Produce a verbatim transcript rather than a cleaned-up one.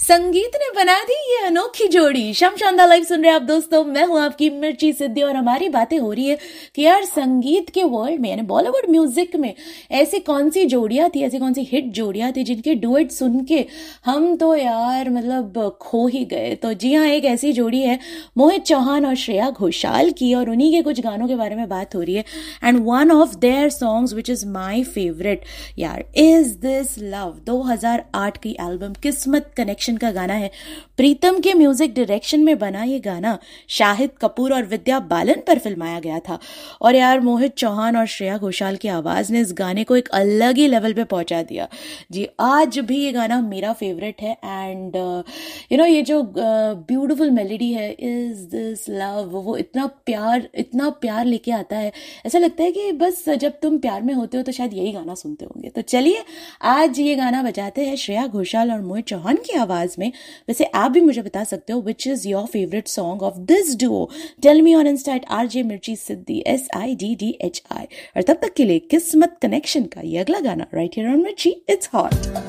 संगीत ने बना दी ये अनोखी जोड़ी। शमशानदा लाइव सुन रहे आप दोस्तों, मैं हूं आपकी मिर्ची सिद्धि और हमारी बातें हो रही है कि यार संगीत के वर्ल्ड में यानी बॉलीवुड म्यूजिक में ऐसी कौन सी जोड़ियां थी, ऐसी कौन सी हिट जोड़ियां थी जिनके डुएट सुन के हम तो यार मतलब खो ही गए। तो जी हाँ, एक ऐसी जोड़ी है मोहित चौहान और श्रेया घोषाल की, और उन्हीं के कुछ गानों के बारे में बात हो रही है। And one of their songs which is my favourite यार, इज दिस लव, दो हज़ार आठ की एल्बम किस्मत कनेक्शन का गाना है। प्रीतम के म्यूजिक डायरेक्शन में बना ये गाना शाहिद कपूर और विद्या बालन पर फिल्माया गया था। और यार मोहित चौहान और श्रेया घोषाल की आवाज ने इस गाने को एक अलग ही लेवल पे पहुंचा दिया। जी आज भी ये गाना मेरा फेवरेट है। एंड यू नो ये जो ब्यूटीफुल uh, मेलेडी है, इज दिस लव, वो इतना प्यार इतना प्यार लेके आता है। ऐसा लगता है कि बस जब तुम प्यार में होते हो तो शायद यही गाना सुनते होंगे। तो चलिए आज ये गाना बजाते हैं श्रेया घोषाल और मोहित चौहान की आवाज में। वैसे आप भी मुझे बता सकते हो which is your favourite song of this Duo. Tell me on Insta eight RJ मिर्ची सिद्धि, S I D D H I. और तब तक के लिए किस्मत कनेक्शन का ये अगला गाना राइट हियर ऑन मिर्ची, इट्स हॉट।